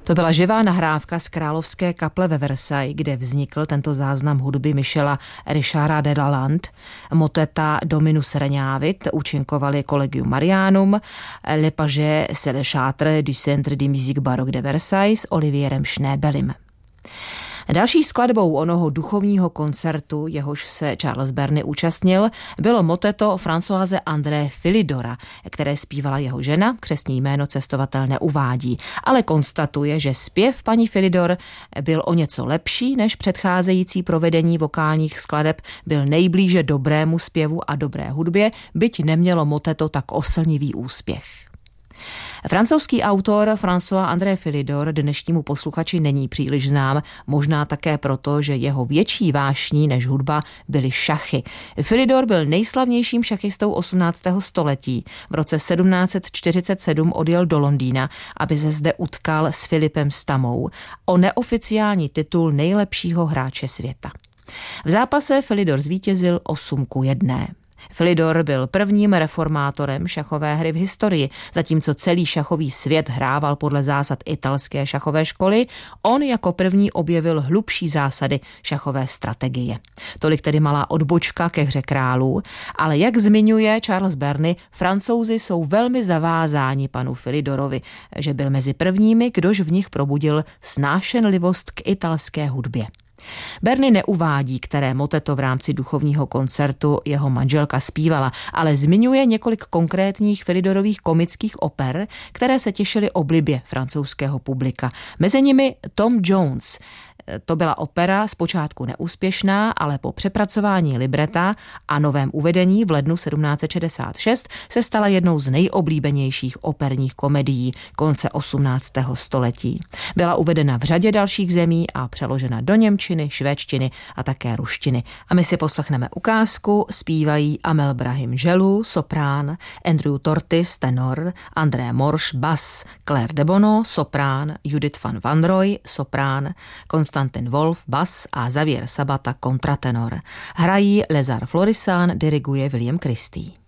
To byla živá nahrávka z Královské kaple ve Versailles, kde vznikl tento záznam hudby Michela Richarda de Lalande. Moteta Dominus Regnavit účinkovali Collegium Marianum, Le Page c'est le Châtre du Centre de Musique Baroque de Versailles s Olivierem Schneebelim. Další skladbou onoho duchovního koncertu, jehož se Charles Berny účastnil, bylo moteto Françoise André Philidora, které zpívala jeho žena, křestní jméno cestovatel neuvádí, ale konstatuje, že zpěv paní Philidor byl o něco lepší než předcházející provedení vokálních skladeb, byl nejblíže dobrému zpěvu a dobré hudbě, byť nemělo moteto tak oslnivý úspěch. Francouzský autor François André Philidor dnešnímu posluchači není příliš znám, možná také proto, že jeho větší vášní než hudba byly šachy. Philidor byl nejslavnějším šachistou 18. století. V roce 1747 odjel do Londýna, aby se zde utkal s Philipem Stamou o neoficiální titul nejlepšího hráče světa. V zápase Philidor zvítězil 8-1. Philidor byl prvním reformátorem šachové hry v historii, zatímco celý šachový svět hrával podle zásad italské šachové školy, on jako první objevil hlubší zásady šachové strategie. Tolik tedy malá odbočka ke hře králů, ale jak zmiňuje Charles Berny, Francouzi jsou velmi zavázáni panu Philidorovi, že byl mezi prvními, kdož v nich probudil snášenlivost k italské hudbě. Berny neuvádí, které moteto v rámci duchovního koncertu jeho manželka zpívala, ale zmiňuje několik konkrétních Philidorových komických oper, které se těšily oblibě francouzského publika. Mezi nimi Tom Jones. To byla opera zpočátku neúspěšná, ale po přepracování libreta a novém uvedení v lednu 1766 se stala jednou z nejoblíbenějších operních komedií konce 18. století. Byla uvedena v řadě dalších zemí a přeložena do němčiny, švédštiny a také ruštiny. A my si poslechneme ukázku, zpívají Amel Brahim Želu, soprán, Andrew Tortis, tenor, André Morš, bas, Claire Debono, soprán, Judith van Wanrooy, soprán, Konstantin Wolf, bas a Xavier Sabata, kontratenor. Hrají Lézard Florisan, diriguje William Christie.